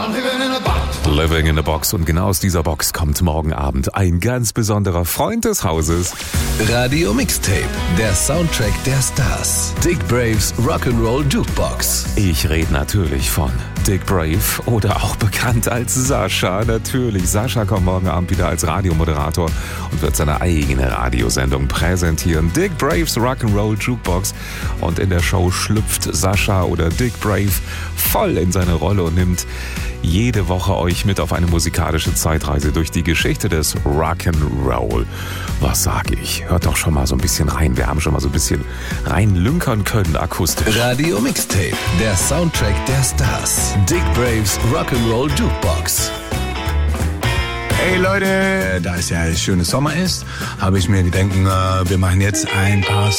Living in a Box. Und genau aus dieser Box kommt morgen Abend ein ganz besonderer Freund des Hauses. Radio Mixtape, der Soundtrack der Stars. Dick Braves Rock'n'Roll Jukebox. Ich rede natürlich von Dick Brave oder auch bekannt als Sascha. Natürlich, Sascha kommt morgen Abend wieder als Radiomoderator und wird seine eigene Radiosendung präsentieren. Dick Braves Rock'n'Roll Jukebox. Und in der Show schlüpft Sascha oder Dick Brave voll in seine Rolle und nimmt jede Woche euch mit auf eine musikalische Zeitreise durch die Geschichte des Rock'n'Roll. Was sag ich? Hört doch schon mal so ein bisschen rein. Wir haben schon mal so ein bisschen reinlünkern können akustisch. Radio Mixtape, der Soundtrack der Stars. Dick Braves Rock'n'Roll Jukebox. Hey Leute, da es ja schönes Sommer ist, habe ich mir gedacht, wir machen jetzt ein paar